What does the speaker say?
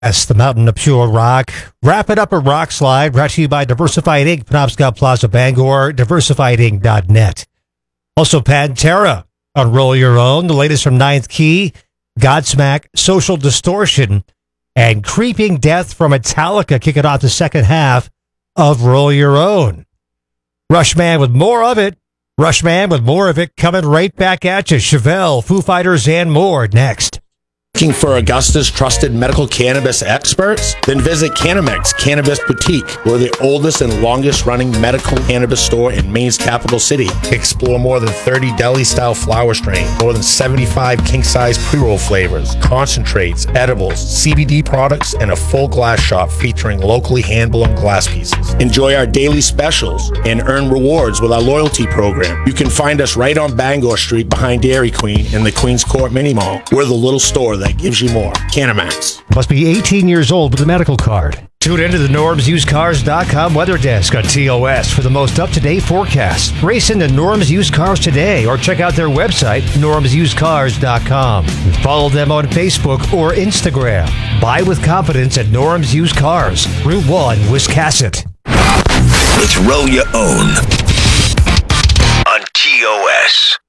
Yes, the mountain of pure rock. Wrap it up a rock slide. Brought to you by Diversified Inc., Penobscot Plaza, Bangor, diversifiedinc.net. Also, Pantera on Roll Your Own. The latest from Ninth Key, Godsmack, Social Distortion, and Creeping Death from Metallica kicking off the second half of Roll Your Own. Rushman with more of it. Rushman with more of it coming right back at you. Chevelle, Foo Fighters, and more next. Looking for Augusta's trusted medical cannabis experts? Then visit Canamex Cannabis Boutique. We're the oldest and longest running medical cannabis store in Maine's capital city. Explore more than 30 deli-style flower strains, more than 75 king-size pre-roll flavors, concentrates, edibles, CBD products, and a full glass shop featuring locally hand-blown glass pieces. Enjoy our daily specials and earn rewards with our loyalty program. You can find us right on Bangor Street behind Dairy Queen in the Queens Court Mini Mall. We're the little store that gives you more. Canamex. Must be 18 years old with a medical card. Tune into the NormsUsedCars.com weather desk on TOS for the most up-to-date forecast. Race into Norm's Used Cars today or check out their website, NormsUsedCars.com. Follow them on Facebook or Instagram. Buy with confidence at Norm's Used Cars, Route 1, Wiscasset. It's Roll Your Own on TOS.